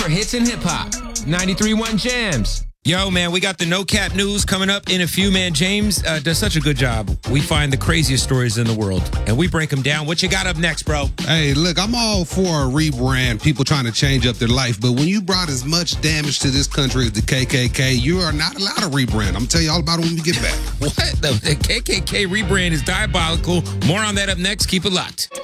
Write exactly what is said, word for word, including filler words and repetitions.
For hits and hip hop. ninety-three point one Jams. Yo, man, we got the No Cap News coming up in a few, man. James uh, does such a good job. We find the craziest stories in the world, and we break them down. What you got up next, bro? Hey, look, I'm all for a rebrand, people trying to change up their life, but when you brought as much damage to this country as the K K K, you are not allowed to rebrand. I'm going to tell you all about it when we get back. What? The, the K K K rebrand is diabolical. More on that up next. Keep it locked.